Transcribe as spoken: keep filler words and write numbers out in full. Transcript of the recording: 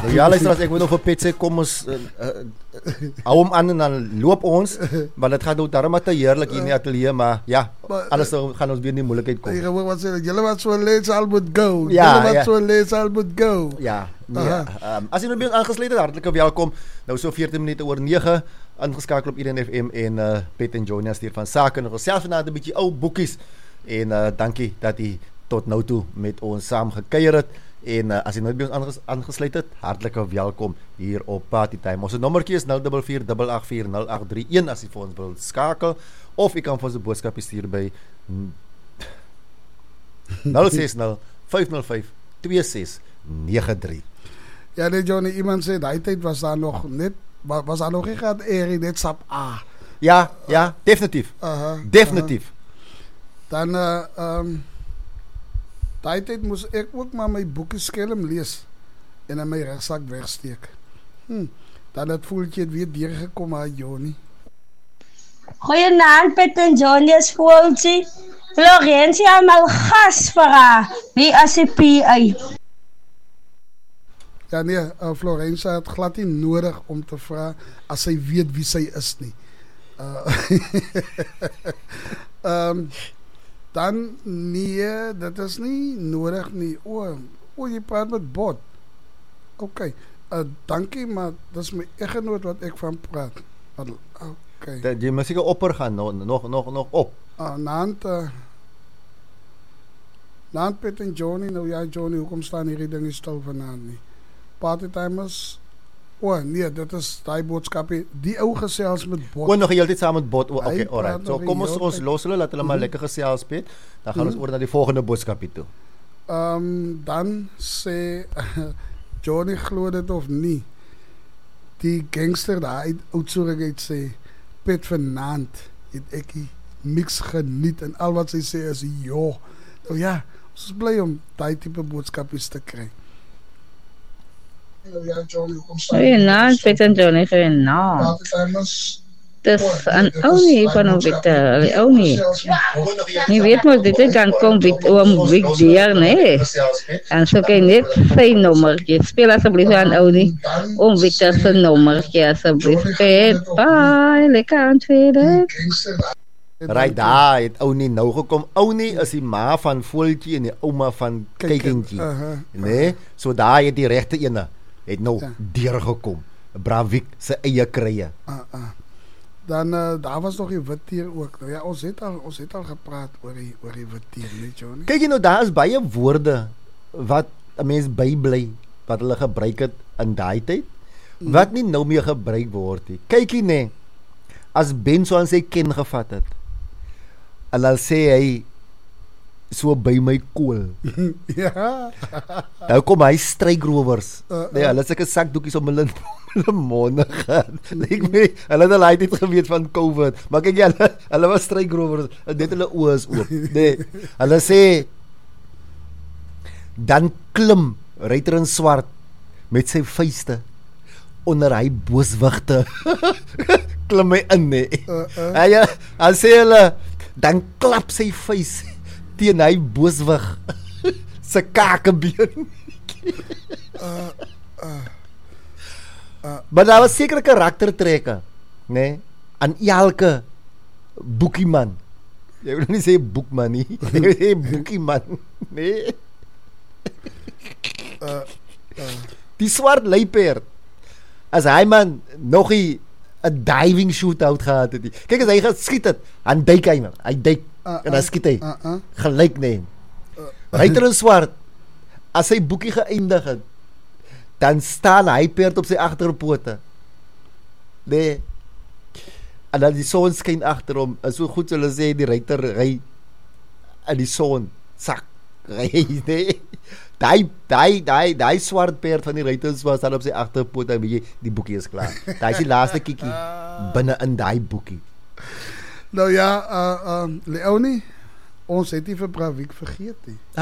Nou ja, luister, as ek moet nog vir Pet sê, kom ons uh, uh, hou hom aan en dan loop ons, want dit gaat ook daarom te heerlik hier in die atelier, maar ja, alles gaan ons weer in die moeilijkheid kom. Jy gewoon wat sê, julle wat so leed sal moet go. Ja, julle wat ja. so leed sal moet go. Ja, nee, um, as jy nou by ons aangesluit het, hartelike welkom. Nou so veertien minute oor nege, ingeskakel op I D N F M en uh, Pet en Johnny as hier van Sake. Nog selfs vanavond 'n bietjie ou boekies en uh, dankie dat jy tot nou toe met ons saam gekuier het. En uh, as jy nooit by ons aanges aangesluit het, hartelike welkom hier op Party Time. Ons nommertjie is nul vier vier agt agt vier nul agt drie een as jy vir ons wil skakel, of jy kan vir ons 'n boodskap stuur by nul ses nul vyf nul vyf twee ses nege drie. Ja, nee Johnny, iemand sê, die tyd was daar nog net, was, was daar nog nie gehad Eri, net sap A. Ja, ja, definitief. Uh -huh, definitief. Uh -huh. Dan, uh, um, die tyd moes ek ook maar my boeke skelm lees en in my rugsak wegsteek. Hm, dan het voeltjie het weer deurgekom, hè, Johnny. Goeienaand, Pet en Johnny, is voeltjie. Florentie allemaal gas vir haar. Wie as die P I? Ja nee, uh, Florentia het glad nie nodig om te vra as sy weet wie sy is nie. Uh, um, dan nee, dit is nie nodig nie. O, o jy praat met Bot. Ok, uh, dankie, maar dit is my eggenoot wat ek van praat. Ok. Dat jy moet seker opper gaan, nog, nog, nog, nog op. Uh, naand, uh, naand Pet en Johnny, nou ja Johnny, hoekom staan hierdie dinge stil vanaand nie? Partytimers, o oh, nee, dit is die boodskapie, die ou gesels met Bot. O, nog die hele tyd saam met Bot, o, ok, alright. So kom ons, ons los hulle, laat hulle maar lekker gesels, Pet. Dan gaan ons oor na die volgende boodskapie toe. Um, dan sê, Johnny glo dit of nie, die gangster daar uit Oudtshoorn sê, Pet vanaand het ek die mix geniet en al wat sy sê is joh. Nou ja, ons is bly om die type boodskapies te kry. Goeienaand, Pet en Johnny, goeienaand. Dis een ou nie van hom Victor, die ou nie. Nie weet maar, dit kan kom oom Vic Deer, nee. En so kan net sy nommertje, speel asseblief aan ou nie. Oom Victor sy nommertje, asseblief. Pet, bye, lekker aan tweede. Right, daar het ou nie nou gekom. Ou nie is die ma van Voeltjie en die ouma van Kykentjie. Uh -huh, nee, uh -huh. So daar het die regte ene het nou ja. deurgekom. Bravik se eie krye. Uh -uh. Dan uh, daar was nog die wittier ook. Nou ja, ons het al ons het al gepraat oor die oor die wittier, net Johnny. Kyk jy nou, daar is baie woorde wat 'n mens bybly wat hulle gebruik het in daai tyd mm. wat nie nou meer gebruik word nie. Kyk jy nee, as Ben so aan sy ken gevat het. En dan sê hy so by my kool. Ja. Nou kom hy strykrowers. Uh, uh. Nee, hulle het seker sakdoekies om hulle hulle monde gehad. Ek weet, hulle het al uit geweet van COVID. Maar kyk jy, hulle, hulle was strykrowers. Net hulle oë is oop. Nee, hulle sê dan klim ryter in swart met sy vuiste onder hy booswigte. Klim hy in, nee. Uh, uh. Hy, hy sê hulle dan klap sy vuis teen hy booswig se kakebeen. uh, uh, uh, maar daar was sekere karaktertrekke, nee, aan elke boekieman. Jy wil nie sê boekman nie, jy wil sê boekieman, nee. uh, uh. Die swart luiperd, as hy man nog nie 'n diving shootout gehad het. Kyk as hy geskiet het, dan duik hy man. Hy duik uh, en dan skiet hy. Uh, uh. Gelyk nee. Uh, Ryter in swart. As hy boekie geëindig het, dan staan hy perd op sy agterpote. Nee. En dan die son skyn agter hom. En so goed hulle sê die ryter ry in die son. Sak. Ry nee. Daai daai daai daai swart perd van die ryters was dan op sy agterpoot en weet jy die boekie is klaar. Daai is die laaste kiekie binne in daai boekie. Nou ja, uh uh Leonie, ons het nie vir Bravik vergeet nie.